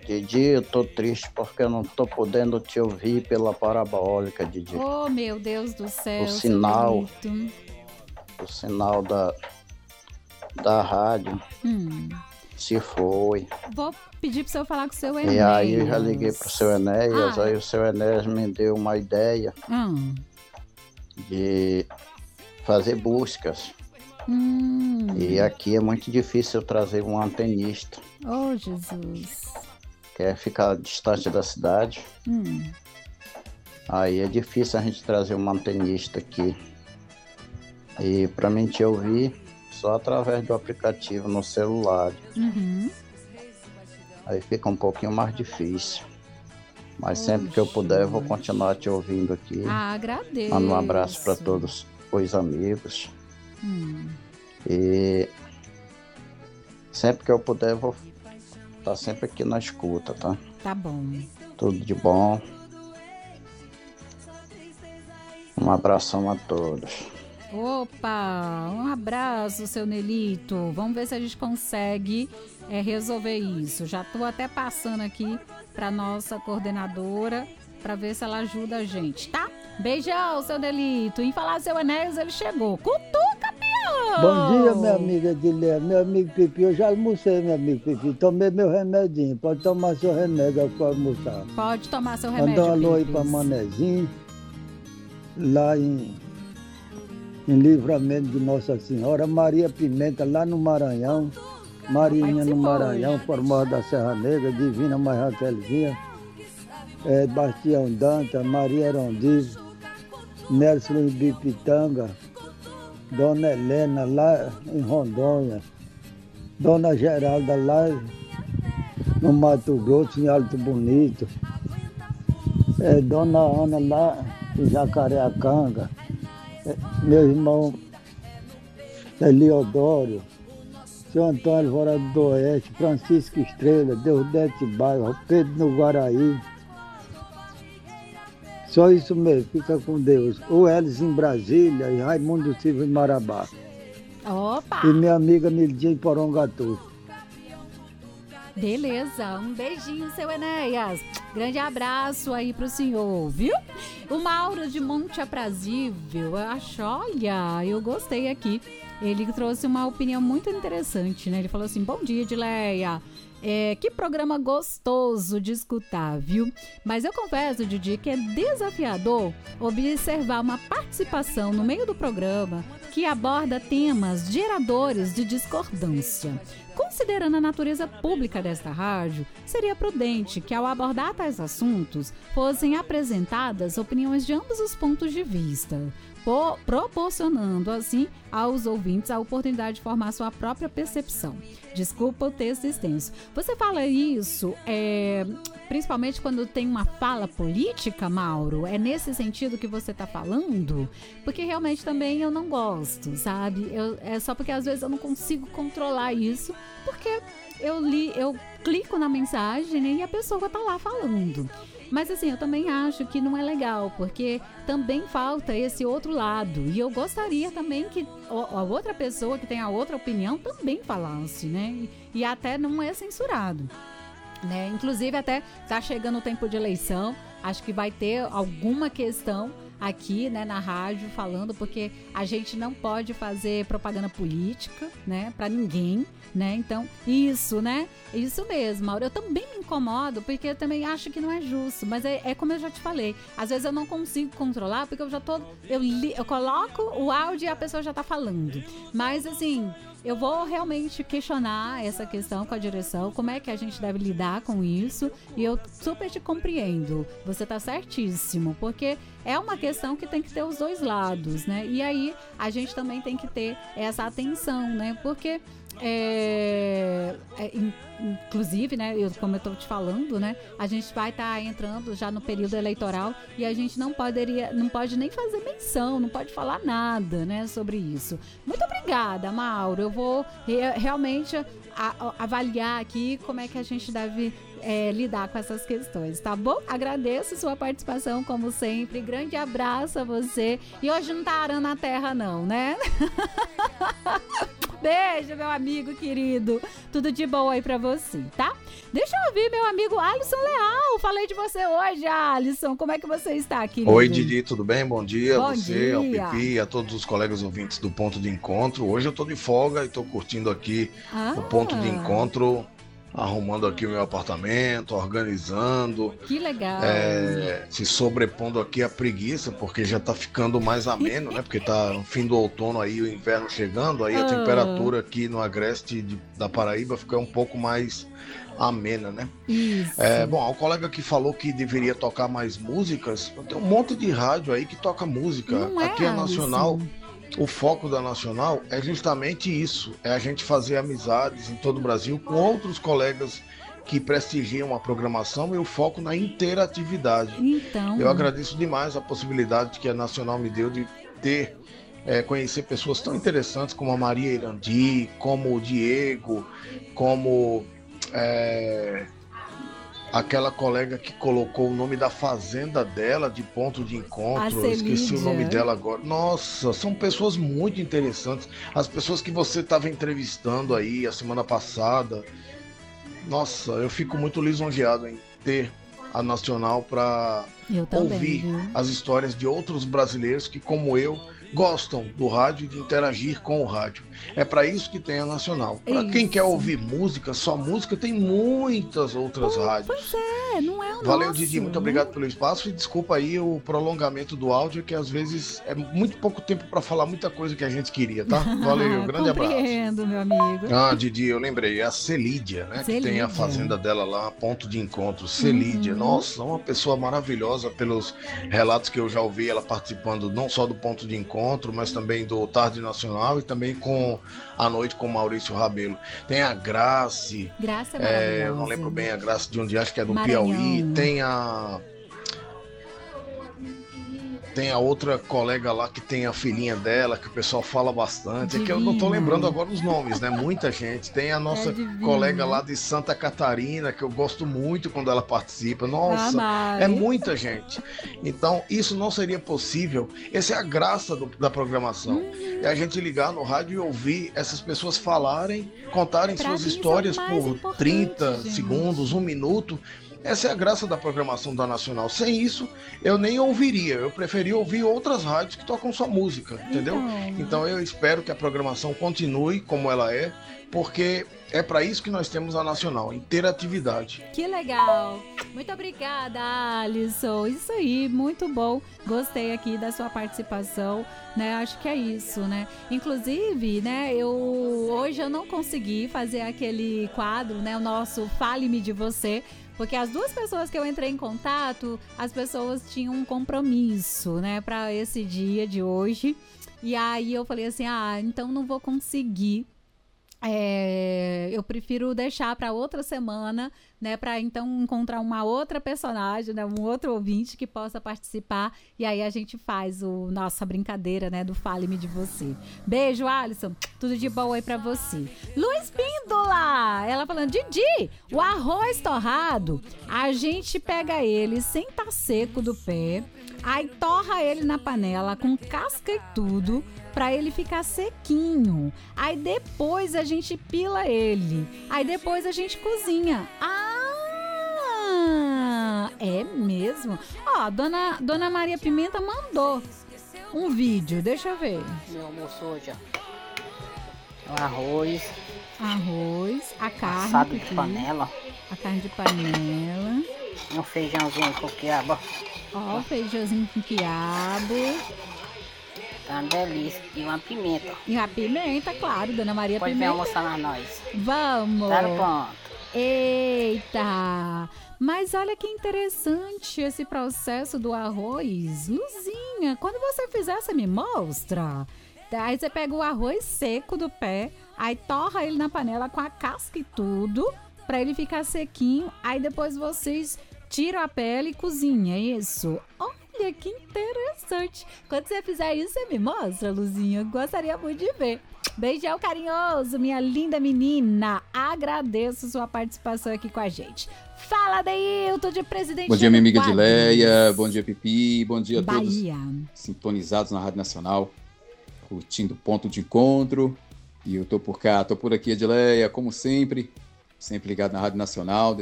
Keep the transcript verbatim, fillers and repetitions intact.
Didi, eu tô triste porque eu não tô podendo te ouvir pela parabólica, Didi. Oh, meu Deus do céu, O seu sinal, Nelito. o sinal da, da rádio Hum. se foi. Vou pedir pro senhor falar com o seu E Enéas. aí eu já liguei pro seu Enéas, Ah. aí o seu Enéas me deu uma ideia Hum. de fazer buscas. Hum. E aqui é muito difícil eu trazer um antenista. Oh, Jesus. Quer ficar distante da cidade. Hum. Aí é difícil a gente trazer um antenista aqui. E para mim te ouvir só através do aplicativo no celular. Uhum. Aí fica um pouquinho mais difícil. Mas Poxa. sempre que eu puder, eu vou continuar te ouvindo aqui. Ah, agradeço. Mando um abraço para todos os amigos. Hum. E sempre que eu puder, eu vou estar sempre aqui na escuta, tá? Tá bom. Tudo de bom. Um abração a todos. Opa, um abraço, seu Nelito. Vamos ver se a gente consegue é, resolver isso. Já tô até passando aqui para nossa coordenadora para ver se ela ajuda a gente, tá? Beijão, seu Nelito. Em falar seu Enéas, ele chegou. Cutuca, pior! Bom dia, minha amiga Edilene, meu amigo Pipi. Eu já almocei, meu amigo Pipi. Tomei meu remedinho. Pode tomar seu remédio para almoçar. Pode tomar seu remédio, Mandar um alô aí Pipis. para Manezinho, lá em, em Livramento de Nossa Senhora. Maria Pimenta, lá no Maranhão. Marinha no Maranhão, Formosa da Serra Negra. Divina Mãe Raquelzinha. É, Bastião Danta, Maria Rondiz, Nelson em Bipitanga, Dona Helena lá em Rondônia, Dona Geralda lá no Mato Grosso, em Alto Bonito, é, Dona Ana lá em Jacareacanga, é, meu irmão Eliodoro, seu Antônio Alvorada do Oeste, Francisco Estrela, Deusdete Bairro, Pedro no Guaraí. Só isso mesmo, fica com Deus. O Elis em Brasília e Raimundo Silva em Marabá. Opa! E minha amiga Nildinha em Porongatu. Beleza, um beijinho, seu Enéas. Grande abraço aí pro senhor, viu? O Mauro de Monte Aprazível, eu acho, olha, eu gostei aqui. Ele trouxe uma opinião muito interessante, né? Ele falou assim, bom dia, Edileia. É, que programa gostoso de escutar, viu? Mas eu confesso, Didi, que é desafiador observar uma participação no meio do programa que aborda temas geradores de discordância. Considerando a natureza pública desta rádio, seria prudente que, ao abordar tais assuntos, fossem apresentadas opiniões de ambos os pontos de vista, por, proporcionando, assim, aos ouvintes a oportunidade de formar sua própria percepção. Desculpa o texto extenso. Você fala isso, é, principalmente quando tem uma fala política, Mauro? É nesse sentido que você está falando? Porque realmente também eu não gosto, sabe? Eu, é só porque às vezes eu não consigo controlar isso, porque eu li, eu clico na mensagem, né, e a pessoa tá lá falando. Mas assim, eu também acho que não é legal, porque também falta esse outro lado. E eu gostaria também que a outra pessoa que tem a outra opinião também falasse, né? E até não é censurado, né? Inclusive até tá chegando o tempo de eleição, acho que vai ter alguma questão aqui, né, na rádio falando, porque a gente não pode fazer propaganda política, né, para ninguém, né? Então, isso, né? Isso mesmo, Mauro. Eu também me incomodo, porque eu também acho que não é justo, mas é, é como eu já te falei, às vezes eu não consigo controlar, porque eu já tô, eu, li, eu coloco o áudio e a pessoa já tá falando, mas assim, eu vou realmente questionar essa questão com a direção, como é que a gente deve lidar com isso, e eu super te compreendo, você tá certíssimo, porque é uma questão que tem que ter os dois lados, né? E aí a gente também tem que ter essa atenção, né? Porque É, é, inclusive, né, eu, como eu estou te falando, né, a gente vai estar tá entrando já no período eleitoral e a gente não poderia, não pode nem fazer menção, não pode falar nada, né, sobre isso. Muito obrigada, Mauro. Eu vou re- realmente a, a, avaliar aqui como é que a gente deve é, lidar com essas questões, tá bom? Agradeço sua participação, como sempre. Grande abraço a você. E hoje não tá arando a terra, não, né? Beijo, meu amigo querido. Tudo de bom aí pra você, tá? Deixa eu ouvir meu amigo Alisson Leal. Falei de você hoje, Alisson. Como é que você está, querido? Oi, Didi, tudo bem? Bom dia Bom a você, dia. ao Pipi, a todos os colegas ouvintes do Ponto de Encontro. Hoje eu tô de folga e tô curtindo aqui Ah, o Ponto de Encontro, arrumando aqui o meu apartamento, organizando, que legal. é, se sobrepondo aqui à preguiça, porque já tá ficando mais ameno, né? Porque tá no fim do outono aí, o inverno chegando, aí a Ah. temperatura aqui no agreste de- da Paraíba fica um pouco mais amena, né? Isso. É, bom, o colega que falou que deveria tocar mais músicas, tem um monte de rádio aí que toca música. Não é, Aqui a Nacional, Alisson? o foco da Nacional é justamente isso, é a gente fazer amizades em todo o Brasil com outros colegas que prestigiam a programação e o foco na interatividade. Então. Eu agradeço demais a possibilidade que a Nacional me deu de ter, é, conhecer pessoas tão interessantes como a Maria Irandi, como o Diego, como é, aquela colega que colocou o nome da fazenda dela de ponto de A encontro, eu esqueci o Celídia. nome dela agora. Nossa, são pessoas muito interessantes. As pessoas que você estava entrevistando aí a semana passada. Nossa, eu fico muito lisonjeado em ter a Nacional para Eu também, ouvir viu? as histórias de outros brasileiros que, como eu, gostam do rádio e de interagir com o rádio. É para isso que tem a Nacional. Para quem Isso. quer ouvir música, só música, tem muitas outras rádios. Pois é, não é o Valeu, nosso, Didi, muito né? obrigado pelo espaço e desculpa aí o prolongamento do áudio, que às vezes é muito pouco tempo para falar muita coisa que a gente queria, tá? Valeu, grande abraço. Compreendo, meu amigo. Ah, Didi, eu lembrei, é a Celídia, né? Que tem Celídia. a fazenda dela lá, ponto de encontro. Celídia, Uhum. nossa, uma pessoa maravilhosa pelos relatos que eu já ouvi ela participando não só do ponto de encontro, mas também do Tarde Nacional e também com a noite com Maurício Rabelo. Tem a Grace, Graça é é, maravilhosa. eu não lembro bem a Grace de onde, acho que é do Maranhão. Piauí. Tem a Tem a outra colega lá que tem a filhinha dela, que o pessoal fala bastante. É que eu não tô Divina. lembrando agora os nomes, né? Muita gente. Tem a nossa É divina. colega lá de Santa Catarina, que eu gosto muito quando ela participa. Nossa, A Mari. é muita gente. Então, isso não seria possível. Essa é a graça do- da programação. Uhum. É a gente ligar no rádio e ouvir essas pessoas falarem, contarem Pra suas mim, isso é o histórias mais por importante, trinta gente. segundos, um minuto. Essa é a graça da programação da Nacional. Sem isso, eu nem ouviria. Eu preferia ouvir outras rádios que tocam só música, entendeu? Então. Então eu espero que a programação continue como ela é, porque é para isso que nós temos a Nacional, interatividade. Que legal. Muito obrigada, Alisson. Isso aí, muito bom. Gostei aqui da sua participação, né? Acho que é isso, né? Inclusive, né, eu hoje eu não consegui fazer aquele quadro, né, o nosso Fale-me de Você, porque as duas pessoas que eu entrei em contato, as pessoas tinham um compromisso, né, para esse dia de hoje. E aí eu falei assim: "Ah, então não vou conseguir. É, eu prefiro deixar para outra semana, né, para então encontrar uma outra personagem, né, um outro ouvinte que possa participar, e aí a gente faz o nossa brincadeira, né, do Fale-me de Você. Beijo, Alisson, tudo de bom aí para você. Luiz Píndola, ela falando: Didi, o arroz torrado, a gente pega ele sem tá seco do pé, aí torra ele na panela com casca e tudo, pra ele ficar sequinho. Aí depois a gente pila ele. Aí depois a gente cozinha. Ah, é mesmo? Ó, dona, dona Maria Pimenta mandou um vídeo, deixa eu ver. Meu almoço hoje, ó. O arroz, Arroz, a carne assado de aqui, panela, a carne de panela. um feijãozinho com quiabo. Ó, o feijãozinho com quiabo. Tá uma delícia. E uma pimenta. E a pimenta, claro, dona Maria Pode vir Pimenta. almoçar na nós. Vamos! Tá no ponto. Eita! Mas olha que interessante esse processo do arroz. Luzinha, quando você fizer, você me mostra. Aí você pega o arroz seco do pé, aí torra ele na panela com a casca e tudo, pra ele ficar sequinho. Aí depois vocês tiram a pele e cozinham, é isso? Olha que interessante. Quando você fizer isso, você me mostra, Luzinha. Eu gostaria muito de ver. Beijão carinhoso, minha linda menina. Agradeço sua participação aqui com a gente. Fala, Deilton, de Presidente. Bom dia, minha amiga Quadros. Edileia. Bom dia, Pipi. Bom dia a todos Bahia. sintonizados na Rádio Nacional, curtindo o Ponto de Encontro. E eu tô por cá, tô por aqui, Edileia, como sempre, sempre ligado na Rádio Nacional.